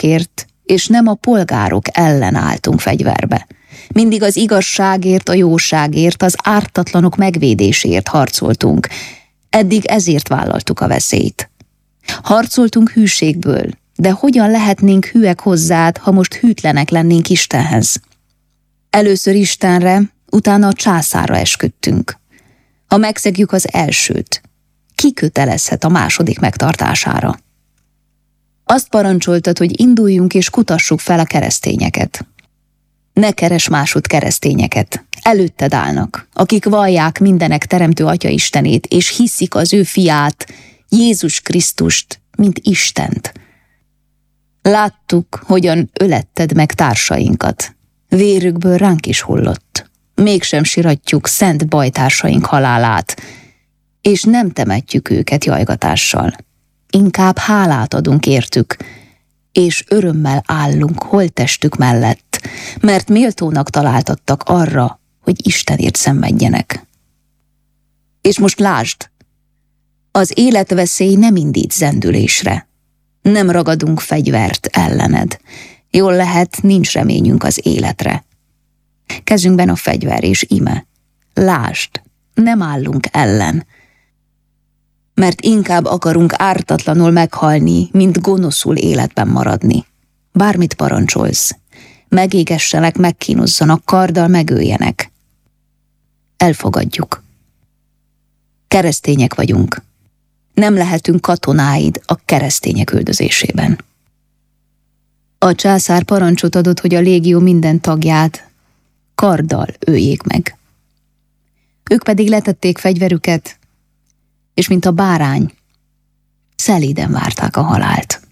emberekért, és nem a polgárok ellen álltunk fegyverbe. Mindig az igazságért, a jóságért, az ártatlanok megvédéséért harcoltunk. Eddig ezért vállaltuk a veszélyt. Harcoltunk hűségből, de hogyan lehetnénk hűek hozzád, ha most hűtlenek lennénk Istenhez? Először Istenre, utána a császárra esküdtünk. Ha megszegjük az elsőt, ki kötelezhet a második megtartására? Azt parancsoltad, hogy induljunk és kutassuk fel a keresztényeket. Ne keres másút keresztényeket, előtted állnak, akik vallják mindenek teremtő Atya Istenét, és hiszik az ő fiát, Jézus Krisztust, mint Istent. Láttuk, hogyan öletted meg társainkat. Vérükből ránk is hullott. Mégsem siratjuk szent bajtársaink halálát, és nem temetjük őket jajgatással. Inkább hálát adunk értük, és örömmel állunk holttestük mellett, mert méltónak találtattak arra, hogy Istenért szenvedjenek. És most lásd, az életveszély nem indít zendülésre. Nem ragadunk fegyvert ellened. Jól lehet, nincs reményünk az életre. Kezünkben a fegyver és ime. Lásd, nem állunk ellen, mert inkább akarunk ártatlanul meghalni, mint gonoszul életben maradni. Bármit parancsolsz, megégessenek, megkínozzanak, karddal megöljenek. Elfogadjuk. Keresztények vagyunk. Nem lehetünk katonáid a keresztények üldözésében. A császár parancsot adott, hogy a légió minden tagját karddal öljék meg. Ők pedig letették fegyverüket, és mint a bárány, szelíden várták a halált.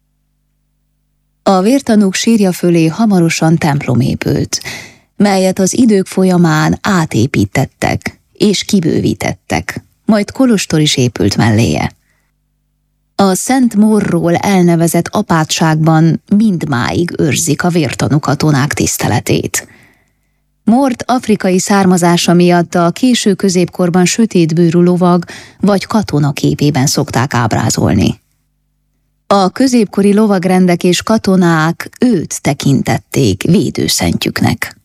A vértanúk sírja fölé hamarosan templom épült, melyet az idők folyamán átépítettek és kibővítettek, majd kolostor is épült melléje. A Szent Mórról elnevezett apátságban mindmáig őrzik a vértanú katonák tiszteletét. Mórt afrikai származása miatt a késő középkorban sötétbőrű lovag vagy katona képében szokták ábrázolni. A középkori lovagrendek és katonák őt tekintették védőszentjüknek.